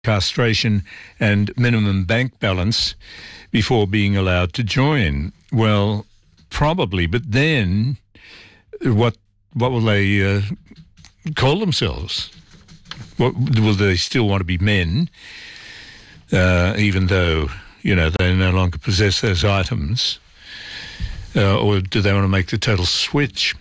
castration and minimum bank balance before being allowed to join. Well, probably, but then what will they call themselves? What, will they still want to be men, even though, they no longer possess those items? Or do they want to make the total switch?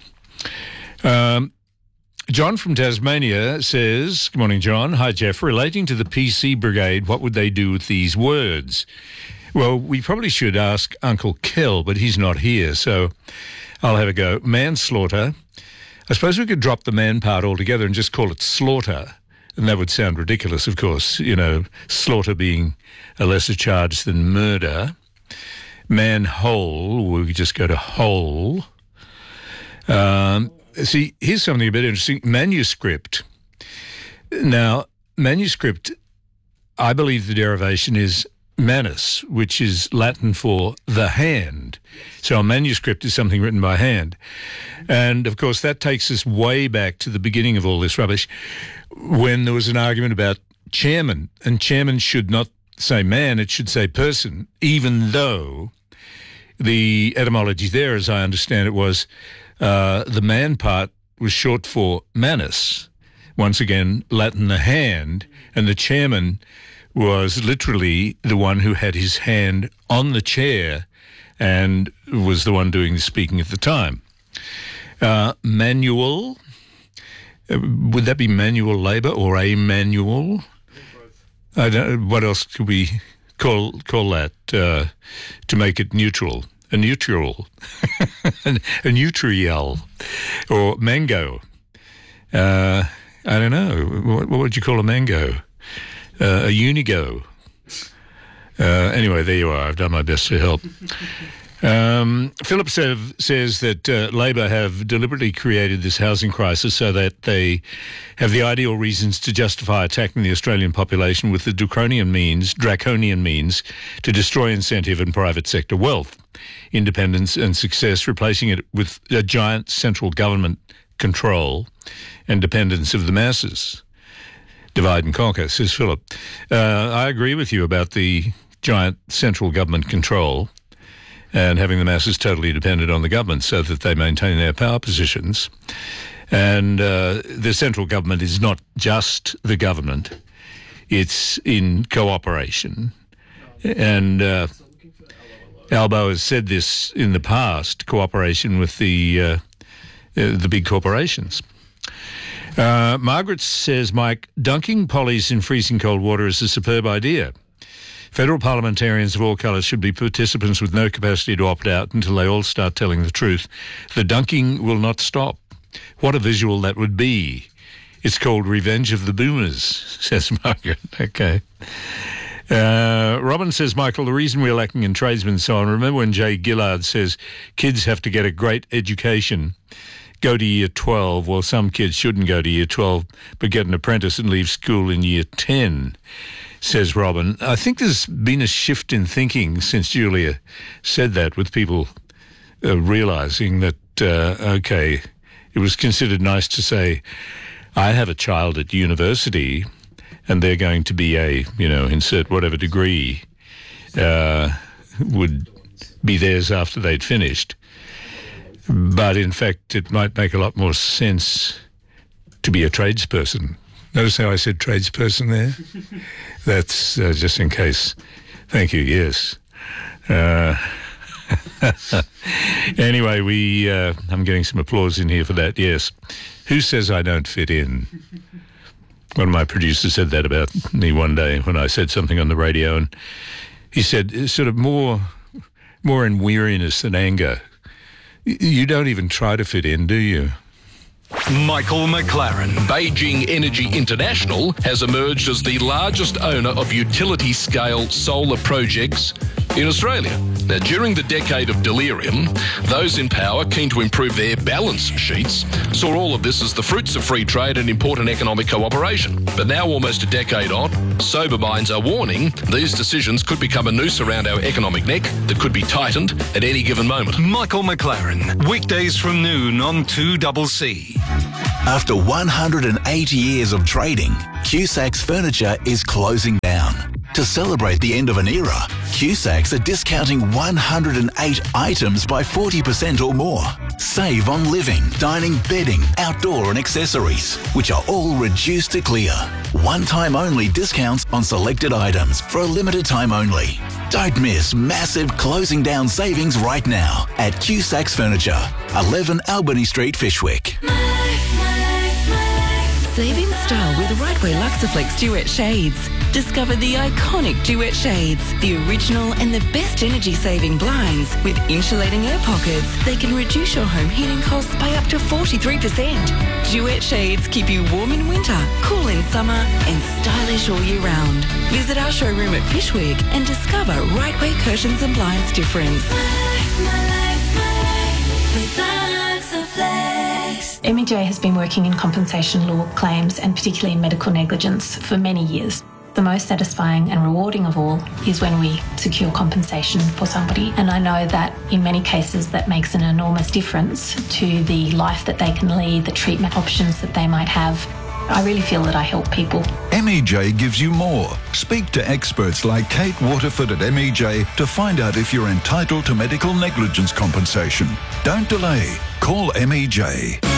John from Tasmania says, good morning, John. Hi, Jeff. Relating to the PC Brigade, what would they do with these words? Well, we probably should ask Uncle Kel, but he's not here, so I'll have a go. Manslaughter. I suppose we could drop the man part altogether and just call it slaughter. And that would sound ridiculous, of course, slaughter being a lesser charge than murder. Manhole, we could just go to hole. See, here's something a bit interesting. Manuscript. Now, manuscript, I believe the derivation is manus, which is Latin for the hand. So a manuscript is something written by hand. And, of course, that takes us way back to the beginning of all this rubbish when there was an argument about chairman. And chairman should not say man, it should say person, even though the etymology there, as I understand it, was the man part was short for manus. Once again, Latin the hand, and the chairman was literally the one who had his hand on the chair and was the one doing the speaking at the time. Manual, would that be manual labour or a manual? I don't. What else could we call that to make it neutral? A neutral, a nutrial, or mango. I don't know. What would you call a mango? A unigo. Anyway, there you are. I've done my best to help. Philip says that Labor have deliberately created this housing crisis so that they have the ideal reasons to justify attacking the Australian population with the draconian means to destroy incentive and private sector wealth, independence and success, replacing it with a giant central government control and dependence of the masses. Divide and conquer, says Philip. I agree with you about the giant central government control and having the masses totally dependent on the government so that they maintain their power positions. And the central government is not just the government. It's in cooperation. And Albo has said this in the past, cooperation with the big corporations. Margaret says, Mike, dunking pollies in freezing cold water is a superb idea. Federal parliamentarians of all colours should be participants with no capacity to opt out until they all start telling the truth. The dunking will not stop. What a visual that would be. It's called Revenge of the Boomers, says Margaret. Okay. Robin says, Michael, the reason we're lacking in tradesmen and so on, remember when Jay Gillard says kids have to get a great education, go to year 12. Well, some kids shouldn't go to year 12, but get an apprentice and leave school in year 10, says Robin. I think there's been a shift in thinking since Julia said that, with people realising that, okay, it was considered nice to say, I have a child at university and they're going to be a, insert whatever degree would be theirs after they'd finished. But in fact, it might make a lot more sense to be a tradesperson. Notice how I said tradesperson there? That's just in case. Thank you, yes. Anyway, I'm getting some applause in here for that, yes. Who says I don't fit in? One of my producers said that about me one day when I said something on the radio, and he said, it's sort of more in weariness than anger. You don't even try to fit in, do you? Michael McLaren. Beijing Energy International has emerged as the largest owner of utility-scale solar projects in Australia. Now, during the decade of delirium, those in power keen to improve their balance sheets saw all of this as the fruits of free trade and important economic cooperation. But now, almost a decade on, sober minds are warning these decisions could become a noose around our economic neck that could be tightened at any given moment. Michael McLaren, weekdays from noon on 2CC. After 180 years of trading, Cusacks Furniture is closing down. To celebrate the end of an era, Cusacks are discounting 108 items by 40% or more. Save on living, dining, bedding, outdoor and accessories, which are all reduced to clear. One-time only discounts on selected items for a limited time only. Don't miss massive closing down savings right now at Cusacks Furniture, 11 Albany Street, Fyshwick. Save in style with Rightway Luxaflex Duet Shades. Discover the iconic Duet Shades, the original and the best energy-saving blinds with insulating air pockets. They can reduce your home heating costs by up to 43%. Duet Shades keep you warm in winter, cool in summer and stylish all year round. Visit our showroom at Fyshwick and discover Rightway Curtains and Blinds difference. MEJ has been working in compensation law claims and particularly in medical negligence for many years. The most satisfying and rewarding of all is when we secure compensation for somebody. And I know that in many cases that makes an enormous difference to the life that they can lead, the treatment options that they might have. I really feel that I help people. MEJ gives you more. Speak to experts like Kate Waterford at MEJ to find out if you're entitled to medical negligence compensation. Don't delay. Call MEJ.